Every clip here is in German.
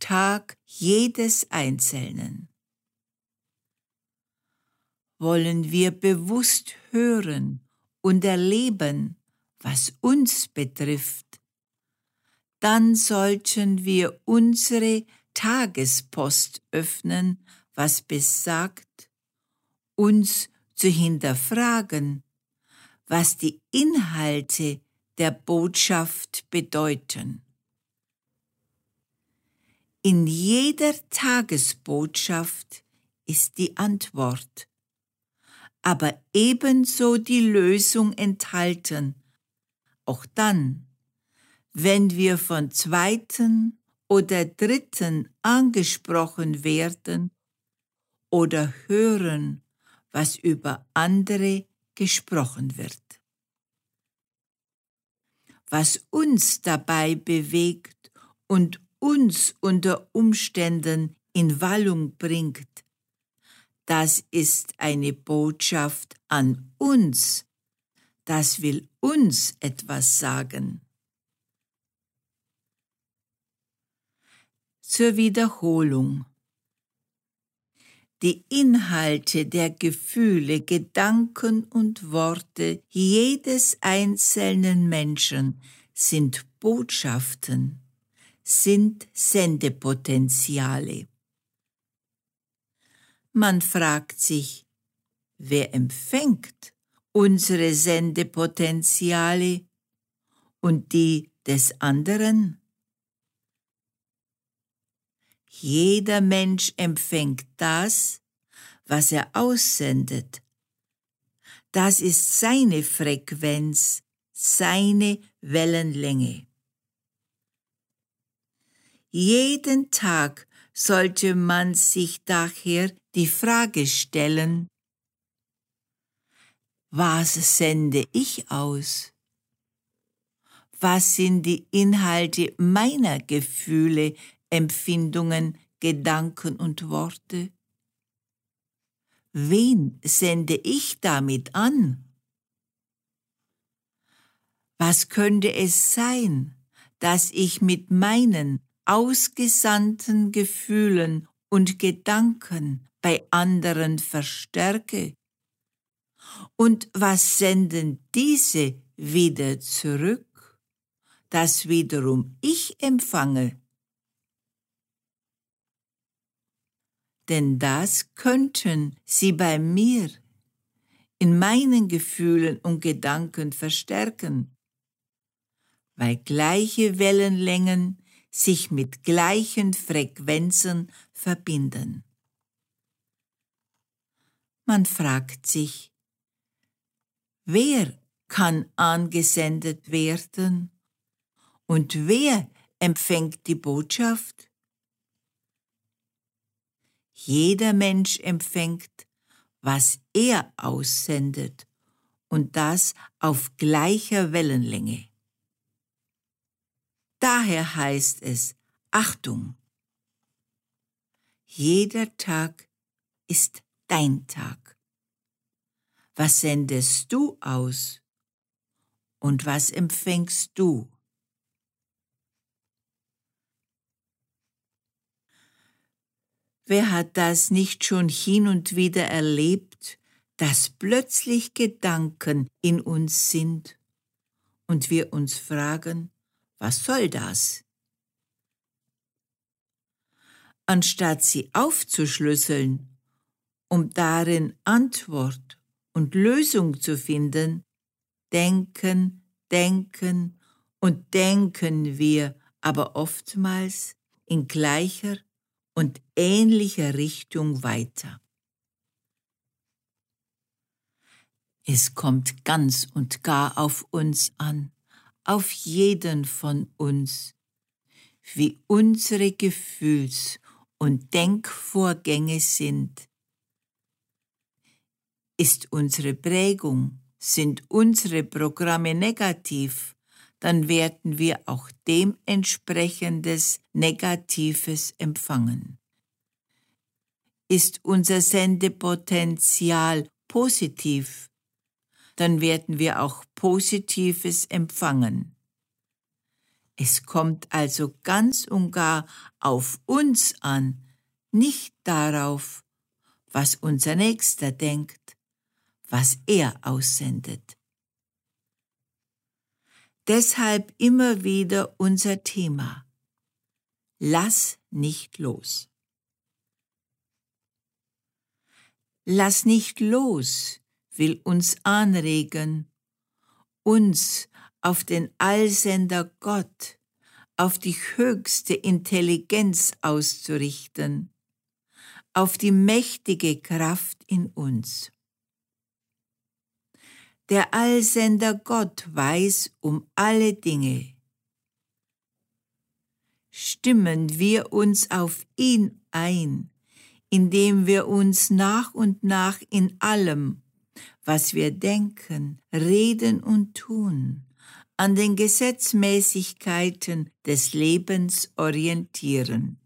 Tag jedes Einzelnen. Wollen wir bewusst hören und erleben, was uns betrifft, dann sollten wir unsere Tagespost öffnen, was besagt, uns zu hinterfragen, was die Inhalte der Botschaft bedeuten. In jeder Tagesbotschaft ist die Antwort, aber ebenso die Lösung enthalten, auch dann, wenn wir von zweiten oder dritten angesprochen werden oder hören, was über andere gesprochen wird. Was uns dabei bewegt und uns unter Umständen in Wallung bringt, das ist eine Botschaft an uns, das will uns etwas sagen. Zur Wiederholung. Die Inhalte der Gefühle, Gedanken und Worte jedes einzelnen Menschen sind Botschaften, sind Sendepotenziale. Man fragt sich, wer empfängt unsere Sendepotenziale und die des anderen? Jeder Mensch empfängt das, was er aussendet. Das ist seine Frequenz, seine Wellenlänge. Jeden Tag sollte man sich daher die Frage stellen, was sende ich aus? Was sind die Inhalte meiner Gefühle, Empfindungen, Gedanken und Worte? Wen sende ich damit an? Was könnte es sein, dass ich mit meinen ausgesandten Gefühlen und Gedanken bei anderen verstärke? Und was senden diese wieder zurück, das wiederum ich empfange? Denn das könnten sie bei mir in meinen Gefühlen und Gedanken verstärken, weil gleiche Wellenlängen sich mit gleichen Frequenzen verbinden. Man fragt sich, wer kann angesendet werden und wer empfängt die Botschaft? Jeder Mensch empfängt, was er aussendet, und das auf gleicher Wellenlänge. Daher heißt es, Achtung, jeder Tag ist dein Tag. Was sendest du aus und was empfängst du? Wer hat das nicht schon hin und wieder erlebt, dass plötzlich Gedanken in uns sind und wir uns fragen, was soll das? Anstatt sie aufzuschlüsseln, um darin Antwort und Lösung zu finden, denken und denken wir aber oftmals in gleicher und ähnlicher Richtung weiter. Es kommt ganz und gar auf uns an, auf jeden von uns, wie unsere Gefühls- und Denkvorgänge sind. Ist unsere Prägung, sind unsere Programme negativ, dann werden wir auch dementsprechendes Negatives empfangen. Ist unser Sendepotenzial positiv, dann werden wir auch Positives empfangen. Es kommt also ganz und gar auf uns an, nicht darauf, was unser Nächster denkt, was er aussendet. Deshalb immer wieder unser Thema: Lass nicht los. Lass nicht los will uns anregen, uns auf den Allsender Gott, auf die höchste Intelligenz auszurichten, auf die mächtige Kraft in uns. Der Allsender Gott weiß um alle Dinge. Stimmen wir uns auf ihn ein, indem wir uns nach und nach in allem, was wir denken, reden und tun, an den Gesetzmäßigkeiten des Lebens orientieren.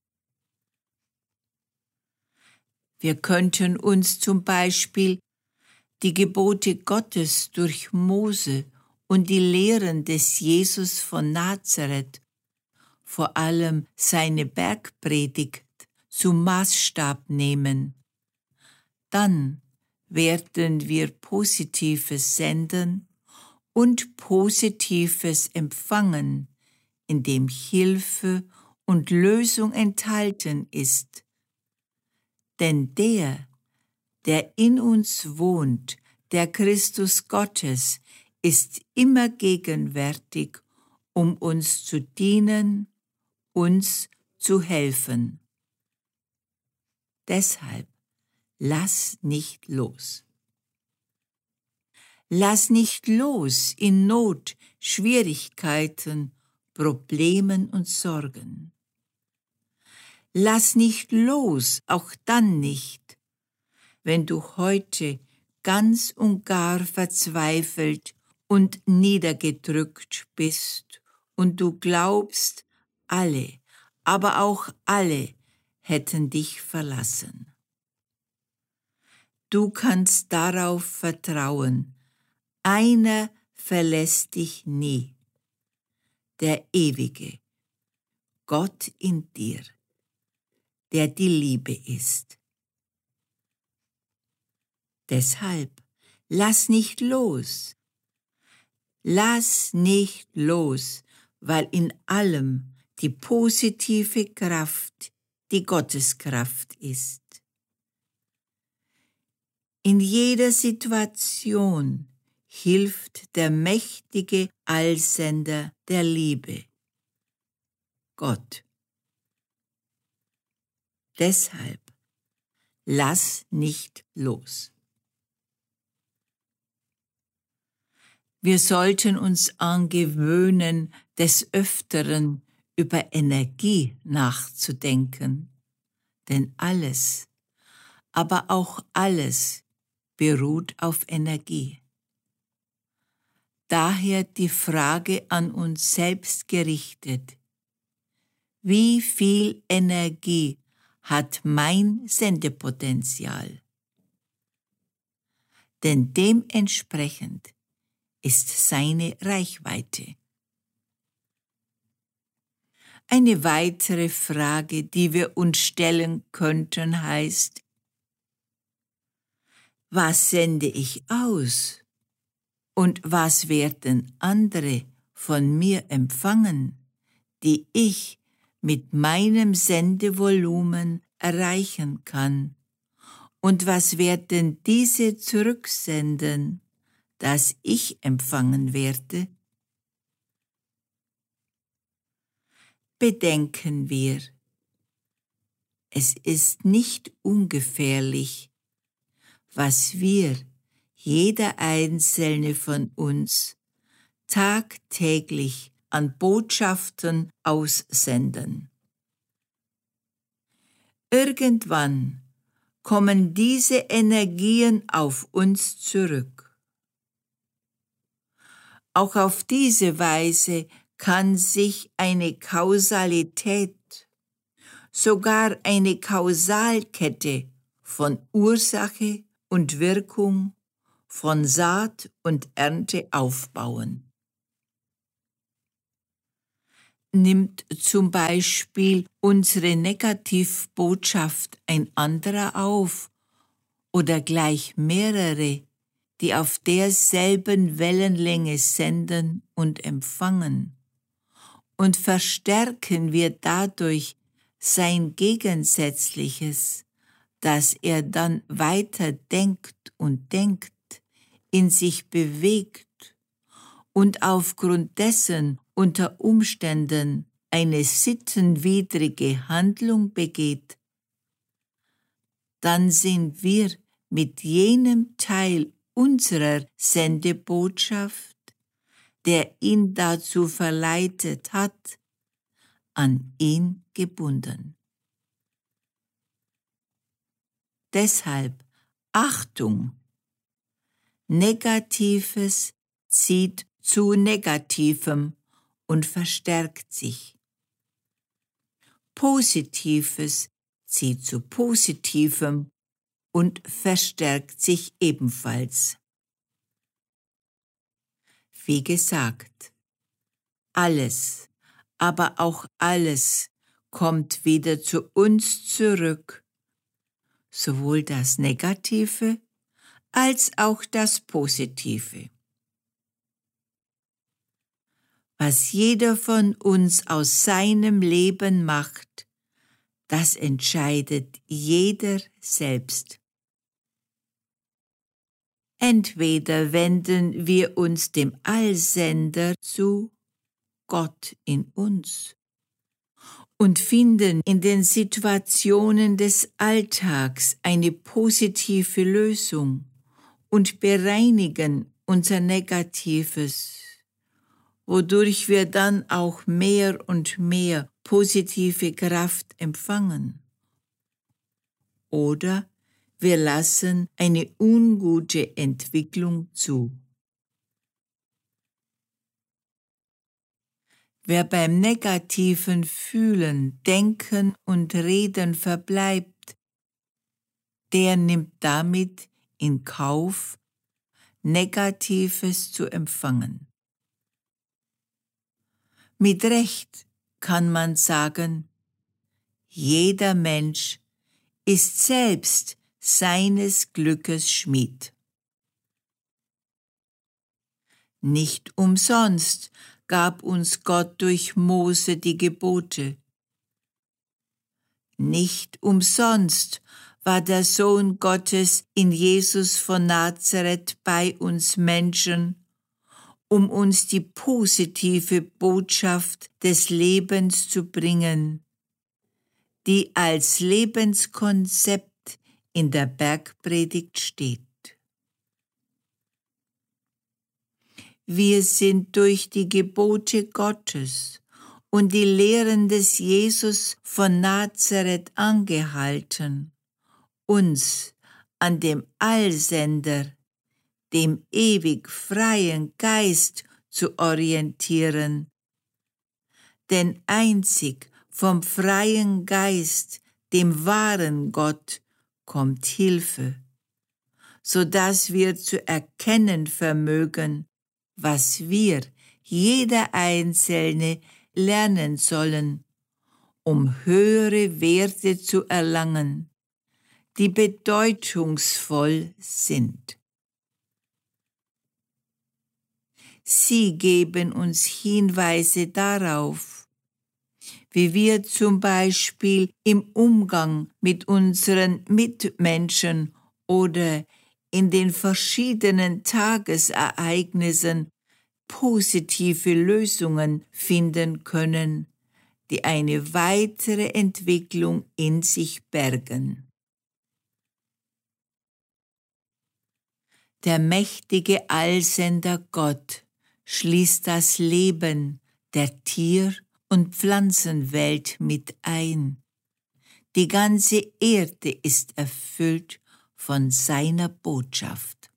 Wir könnten uns zum Beispiel die Gebote Gottes durch Mose und die Lehren des Jesus von Nazareth, vor allem seine Bergpredigt, zum Maßstab nehmen. Dann werden wir Positives senden und Positives empfangen, in dem Hilfe und Lösung enthalten ist. Denn der in uns wohnt, der Christus Gottes, ist immer gegenwärtig, um uns zu dienen, uns zu helfen. Deshalb lass nicht los. Lass nicht los in Not, Schwierigkeiten, Problemen und Sorgen. Lass nicht los, auch dann nicht, wenn du heute ganz und gar verzweifelt und niedergedrückt bist und du glaubst, alle, aber auch alle hätten dich verlassen. Du kannst darauf vertrauen, einer verlässt dich nie, der Ewige, Gott in dir, der die Liebe ist. Deshalb lass nicht los. Lass nicht los, weil in allem die positive Kraft die Gotteskraft ist. In jeder Situation hilft der mächtige Allsender der Liebe, Gott. Deshalb lass nicht los. Wir sollten uns angewöhnen, des Öfteren über Energie nachzudenken, denn alles, aber auch alles beruht auf Energie. Daher die Frage an uns selbst gerichtet: Wie viel Energie hat mein Sendepotenzial? Denn dementsprechend ist seine Reichweite. Eine weitere Frage, die wir uns stellen könnten, heißt: Was sende ich aus und was werden andere von mir empfangen, die ich mit meinem Sendevolumen erreichen kann? Und was werden diese zurücksenden, das ich empfangen werde? Bedenken wir, es ist nicht ungefährlich, was wir, jeder einzelne von uns, tagtäglich an Botschaften aussenden. Irgendwann kommen diese Energien auf uns zurück. Auch auf diese Weise kann sich eine Kausalität, sogar eine Kausalkette von Ursache und Wirkung, von Saat und Ernte aufbauen. Nimmt zum Beispiel unsere Negativbotschaft ein anderer auf oder gleich mehrere, die auf derselben Wellenlänge senden und empfangen? Und verstärken wir dadurch sein Gegensätzliches, dass er dann weiter denkt und denkt, in sich bewegt und aufgrund dessen unter Umständen eine sittenwidrige Handlung begeht, dann sind wir mit jenem Teil unserer Sendebotschaft, der ihn dazu verleitet hat, an ihn gebunden. Deshalb Achtung! Negatives zieht zu Negativem und verstärkt sich. Positives zieht zu Positivem und verstärkt sich ebenfalls. Wie gesagt, alles, aber auch alles kommt wieder zu uns zurück, sowohl das Negative als auch das Positive. Was jeder von uns aus seinem Leben macht, das entscheidet jeder selbst. Entweder wenden wir uns dem Allsender zu, Gott in uns, und finden in den Situationen des Alltags eine positive Lösung und bereinigen unser Negatives, wodurch wir dann auch mehr und mehr positive Kraft empfangen. Oder wir lassen eine ungute Entwicklung zu. Wer beim negativen Fühlen, Denken und Reden verbleibt, der nimmt damit in Kauf, Negatives zu empfangen. Mit Recht kann man sagen, jeder Mensch ist selbst seines Glückes Schmied. Nicht umsonst gab uns Gott durch Mose die Gebote. Nicht umsonst war der Sohn Gottes in Jesus von Nazareth bei uns Menschen, um uns die positive Botschaft des Lebens zu bringen, die als Lebenskonzept in der Bergpredigt steht. Wir sind durch die Gebote Gottes und die Lehren des Jesus von Nazareth angehalten, uns an dem Allsender, dem ewig freien Geist zu orientieren. Denn einzig vom freien Geist, dem wahren Gott, kommt Hilfe, so dass wir zu erkennen vermögen, was wir, jeder Einzelne, lernen sollen, um höhere Werte zu erlangen, die bedeutungsvoll sind. Sie geben uns Hinweise darauf, wie wir zum Beispiel im Umgang mit unseren Mitmenschen oder in den verschiedenen Tagesereignissen positive Lösungen finden können, die eine weitere Entwicklung in sich bergen. Der mächtige Allsender Gott schließt das Leben der Tier- und Pflanzenwelt mit ein. Die ganze Erde ist erfüllt von seiner Botschaft.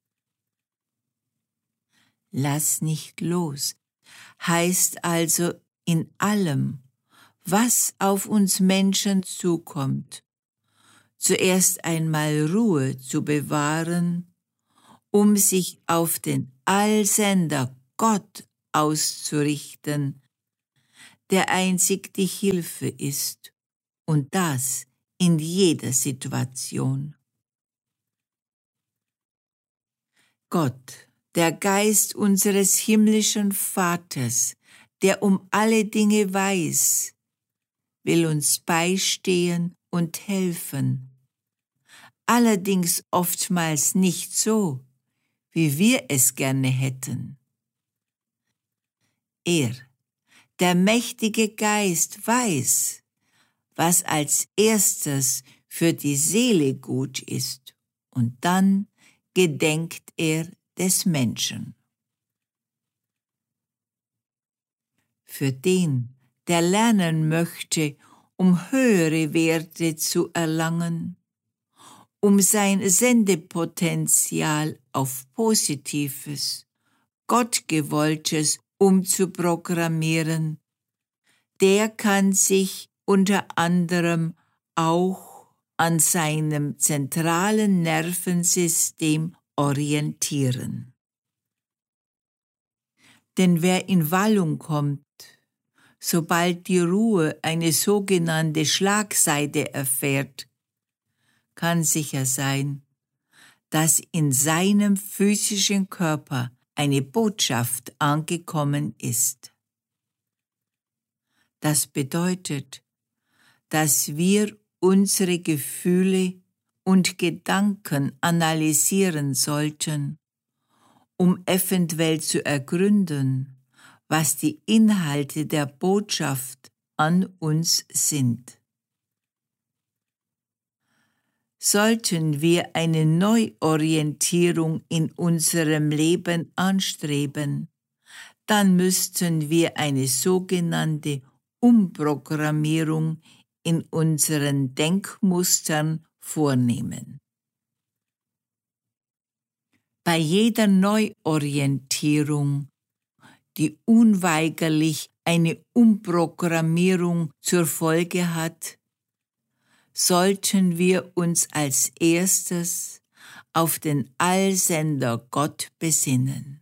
Lass nicht los, heißt also in allem, was auf uns Menschen zukommt, zuerst einmal Ruhe zu bewahren, um sich auf den Allsender Gott auszurichten, der einzig die Hilfe ist, und das in jeder Situation. Gott, der Geist unseres himmlischen Vaters, der um alle Dinge weiß, will uns beistehen und helfen. Allerdings oftmals nicht so, wie wir es gerne hätten. Er, der mächtige Geist, weiß, was als erstes für die Seele gut ist, und dann gedenkt er des Menschen. Für den, der lernen möchte, um höhere Werte zu erlangen, um sein Sendepotenzial auf Positives, Gottgewolltes umzuprogrammieren, der kann sich unter anderem auch an seinem zentralen Nervensystem orientieren. Denn wer in Wallung kommt, sobald die Ruhe eine sogenannte Schlagseite erfährt, kann sicher sein, dass in seinem physischen Körper eine Botschaft angekommen ist. Das bedeutet, dass wir unsere Gefühle und Gedanken analysieren sollten, um eventuell zu ergründen, was die Inhalte der Botschaft an uns sind. Sollten wir eine Neuorientierung in unserem Leben anstreben, dann müssten wir eine sogenannte Umprogrammierung in unseren Denkmustern vornehmen. Bei jeder Neuorientierung, die unweigerlich eine Umprogrammierung zur Folge hat, sollten wir uns als erstes auf den Allsender Gott besinnen.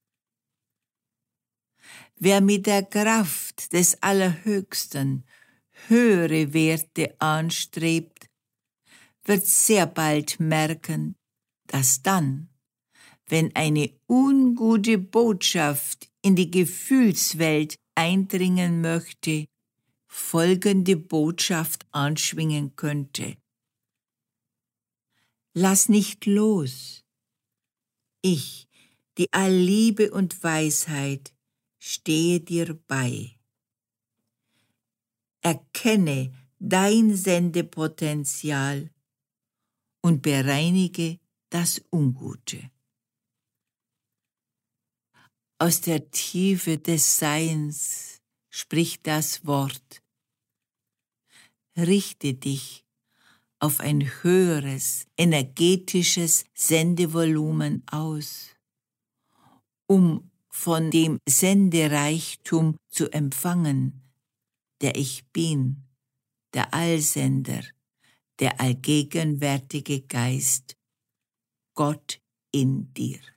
Wer mit der Kraft des Allerhöchsten höhere Werte anstrebt, wird sehr bald merken, dass dann, wenn eine ungute Botschaft in die Gefühlswelt eindringen möchte, folgende Botschaft anschwingen könnte: Lass nicht los. Ich, die Allliebe und Weisheit, stehe dir bei. Erkenne dein Sendepotenzial und bereinige das Ungute. Aus der Tiefe des Seins spricht das Wort: Richte dich auf ein höheres, energetisches Sendevolumen aus, um von dem Sendereichtum zu empfangen, der ich bin, der Allsender, der allgegenwärtige Geist, Gott in dir.